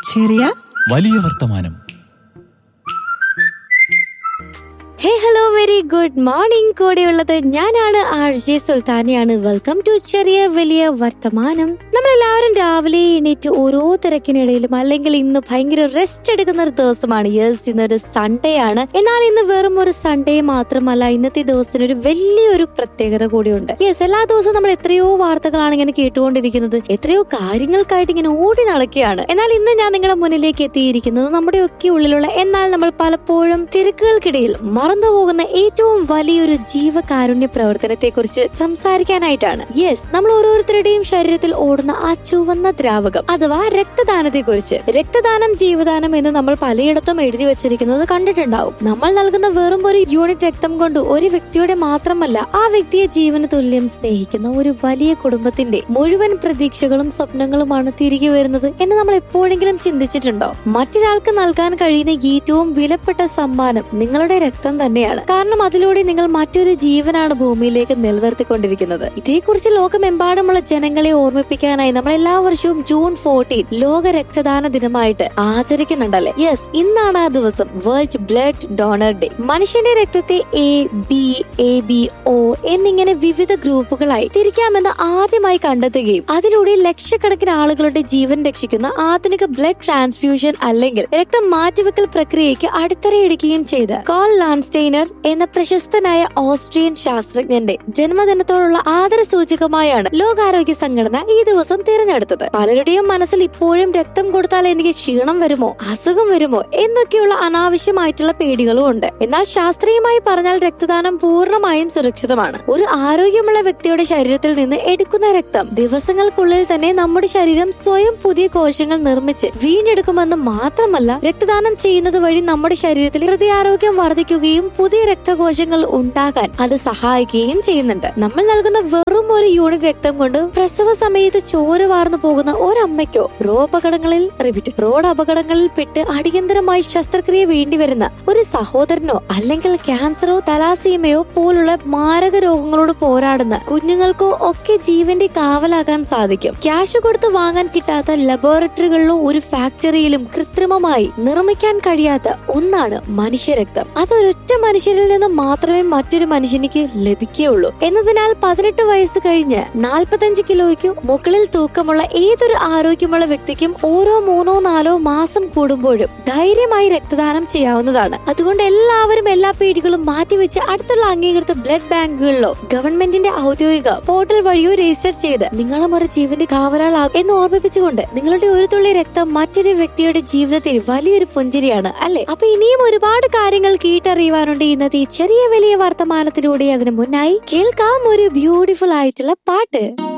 ചെറിയ വലിയ വർത്തമാനം. ഹേ ഹലോ, വെരി ഗുഡ് മോർണിംഗ്. കൂടെയുള്ളത് ഞാനാണ് RJ സുൽത്താനയാണ്. വെൽക്കം ടു ചെറിയ വലിയ വർത്തമാനം. നമ്മളെല്ലാവരും രാവിലെ എണീറ്റ് ഓരോ തിരക്കിനിടയിലും അല്ലെങ്കിൽ ഇന്ന് ഭയങ്കര റെസ്റ്റ് എടുക്കുന്ന ഒരു ദിവസമാണ്. യെസ്, ഇന്നൊരു സൺഡേ ആണ്. എന്നാൽ ഇന്ന് വെറും ഒരു സൺഡേ മാത്രമല്ല, ഇന്നത്തെ ദിവസത്തിന് ഒരു വലിയൊരു പ്രത്യേകത കൂടിയുണ്ട്. യെസ്, എല്ലാ ദിവസവും നമ്മൾ എത്രയോ വാർത്തകളാണ് ഇങ്ങനെ കേട്ടുകൊണ്ടിരിക്കുന്നത്, എത്രയോ കാര്യങ്ങൾക്കായിട്ട് ഇങ്ങനെ ഓടി നടക്കുകയാണ്. എന്നാൽ ഇന്ന് ഞാൻ നിങ്ങളുടെ മുന്നിലേക്ക് എത്തിയിരിക്കുന്നത് നമ്മുടെ ഒക്കെ ഉള്ളിലുള്ള, എന്നാൽ നമ്മൾ പലപ്പോഴും തിരക്കുകൾക്കിടയിൽ മറന്നുപോകുന്ന ഏറ്റവും വലിയൊരു ജീവകാരുണ്യ പ്രവർത്തനത്തെ കുറിച്ച് സംസാരിക്കാനായിട്ടാണ്. യെസ്, നമ്മൾ ഓരോരുത്തരുടെയും ശരീരത്തിൽ ഓടുന്ന ആ ചുവന്ന ദ്രാവകം അഥവാ രക്തദാനത്തെ കുറിച്ച്. രക്തദാനം ജീവദാനം എന്ന് നമ്മൾ പലയിടത്തും എഴുതി വെച്ചിരിക്കുന്നത് കണ്ടിട്ടുണ്ടാവും. നമ്മൾ നൽകുന്ന വെറും ഒരു യൂണിറ്റ് രക്തം കൊണ്ട് ഒരു വ്യക്തിയുടെ മാത്രമല്ല, ആ വ്യക്തിയെ ജീവന് തുല്യം സ്നേഹിക്കുന്ന ഒരു വലിയ കുടുംബത്തിന്റെ മുഴുവൻ പ്രതീക്ഷകളും സ്വപ്നങ്ങളുമാണ് തിരികെ വരുന്നത് എന്ന് നമ്മൾ എപ്പോഴെങ്കിലും ചിന്തിച്ചിട്ടുണ്ടോ? മറ്റൊരാൾക്ക് നൽകാൻ കഴിയുന്ന ഏറ്റവും വിലപ്പെട്ട സമ്മാനം നിങ്ങളുടെ രക്തം തന്നെയാണ്. കാരണം അതിലൂടെ നിങ്ങൾ മറ്റൊരു ജീവനാണ് ഭൂമിയിലേക്ക് നിലനിർത്തിക്കൊണ്ടിരിക്കുന്നത്. ഇതേക്കുറിച്ച് ലോകമെമ്പാടുമുള്ള ജനങ്ങളെ ഓർമ്മിപ്പിക്കാനായി നമ്മൾ എല്ലാ വർഷവും ജൂൺ 14 ലോക രക്തദാന ദിനമായിട്ട് ആചരിക്കുന്നുണ്ടല്ലേ. യെസ്, ഇന്നാണ് ആ ദിവസം, വേൾഡ് ബ്ലഡ് ഡോണർ ഡേ. മനുഷ്യന്റെ രക്തത്തെ AB, O എന്നിങ്ങനെ വിവിധ ഗ്രൂപ്പുകളായി തിരിക്കാമെന്ന് ആദ്യമായി കണ്ടെത്തുകയും അതിലൂടെ ലക്ഷക്കണക്കിന് ആളുകളുടെ ജീവൻ രക്ഷിക്കുന്ന ആധുനിക ബ്ലഡ് ട്രാൻസ്ഫ്യൂഷൻ അല്ലെങ്കിൽ രക്തം മാറ്റിവെക്കൽ പ്രക്രിയയ്ക്ക് അടിത്തറയിടുകയും ചെയ്ത കോൾ ലാൻസ്റ്റൈനർ എന്ന പ്രശസ്തനായ ഓസ്ട്രിയൻ ശാസ്ത്രജ്ഞന്റെ ജന്മദിനത്തോടുള്ള ആദര സൂചകമായാണ് ലോകാരോഗ്യ സംഘടന ഈ ദിവസം തിരഞ്ഞെടുത്തത്. പലരുടെയും മനസ്സിൽ ഇപ്പോഴും രക്തം കൊടുത്താൽ എനിക്ക് ക്ഷീണം വരുമോ, അസുഖം വരുമോ എന്നൊക്കെയുള്ള അനാവശ്യമായിട്ടുള്ള പേടികളും ഉണ്ട്. എന്നാൽ ശാസ്ത്രീയമായി പറഞ്ഞാൽ രക്തദാനം പൂർണ്ണമായും സുരക്ഷിതമാണ്. ഒരു ആരോഗ്യമുള്ള വ്യക്തിയുടെ ശരീരത്തിൽ നിന്ന് എടുക്കുന്ന രക്തം ദിവസങ്ങൾക്കുള്ളിൽ തന്നെ നമ്മുടെ ശരീരം സ്വയം പുതിയ കോശങ്ങൾ നിർമ്മിച്ച് വീണ്ടെടുക്കുമെന്ന് മാത്രമല്ല, രക്തദാനം ചെയ്യുന്നത് വഴി നമ്മുടെ ശരീരത്തിൽ ഹൃദയാരോഗ്യം വർദ്ധിക്കുകയും പുതിയ രക്തകോശങ്ങൾ ഉണ്ടാകാൻ അത് സഹായിക്കുകയും ചെയ്യുന്നുണ്ട്. നമ്മൾ നൽകുന്ന വെറും ഒരു യൂണിറ്റ് രക്തം കൊണ്ട് പ്രസവ സമയത്ത് ചോര വാർന്നു പോകുന്ന ഒരമ്മയ്ക്കോ റോഡ് അപകടങ്ങളിൽ പെട്ട് അടിയന്തരമായി ശസ്ത്രക്രിയ വേണ്ടിവരുന്ന ഒരു സഹോദരനോ അല്ലെങ്കിൽ ക്യാൻസറോ തലാസീമയോ പോലുള്ള മാരക രോഗങ്ങളോട് പോരാടുന്ന കുഞ്ഞുങ്ങൾക്കോ ഒക്കെ ജീവന്റെ കാവലാകാൻ സാധിക്കും. ക്യാഷ് കൊടുത്ത് വാങ്ങാൻ കിട്ടാത്ത ലബോറട്ടറികളിലോ ഒരു ഫാക്ടറിയിലും കൃത്രിമമായി നിർമ്മിക്കാൻ കഴിയാത്ത ഒന്നാണ് മനുഷ്യരക്തം. അതൊരൊറ്റ മനുഷ്യരിൽ നിന്ന് മാത്രമേ മറ്റൊരു മനുഷ്യനിക്ക് ലഭിക്കുകയുള്ളൂ എന്നതിനാൽ 18 വയസ്സ് കഴിഞ്ഞ് 45 കിലോയ്ക്കു മുകളിൽ തൂക്കമുള്ള ഏതൊരു ആരോഗ്യമുള്ള വ്യക്തിക്കും ഓരോ 3-4 മാസം കൂടുമ്പോഴും ധൈര്യമായി രക്തദാനം ചെയ്യാവുന്നതാണ്. അതുകൊണ്ട് എല്ലാവരും എല്ലാ പേടികളും മാറ്റിവെച്ച് അടുത്തുള്ള അംഗീകൃത ബ്ലഡ് ബാങ്കുകളിലോ ഗവൺമെന്റിന്റെ ഔദ്യോഗിക പോർട്ടൽ വഴിയോ രജിസ്റ്റർ ചെയ്ത് നിങ്ങളും ഒരു ജീവന്റെ കാവലാളാകും എന്ന് ഓർമ്മിപ്പിച്ചുകൊണ്ട് നിങ്ങളുടെ ഒരു തുള്ളി രക്തം മറ്റൊരു വ്യക്തിയുടെ ജീവിതത്തിൽ വലിയൊരു പുഞ്ചിരിയാണ് അല്ലെ. അപ്പൊ ഇനിയും ഒരുപാട് കാര്യങ്ങൾ കേട്ടറിയുവാനുണ്ട് ഇന്നത്തെ ചെറിയ വലിയ വർത്തമാനത്തിലൂടെ. അതിനു മുന്നായി കേൾക്കാം ഒരു ബ്യൂട്ടിഫുൾ ആയിട്ടുള്ള പാട്ട്.